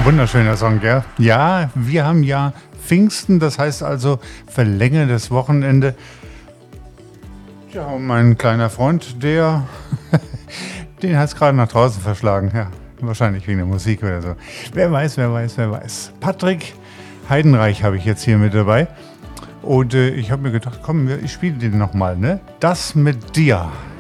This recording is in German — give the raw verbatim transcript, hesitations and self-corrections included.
Wunderschöner Song, gell? Ja, wir haben ja Pfingsten, das heißt also verlängertes Wochenende. Ja, und mein kleiner Freund, der, den hat es gerade nach draußen verschlagen. Ja, wahrscheinlich wegen der Musik oder so. Wer weiß, wer weiß, wer weiß. Patrick Heidenreich habe ich jetzt hier mit dabei. Und äh, ich habe mir gedacht, komm, ich spiele den nochmal, ne? Das mit dir.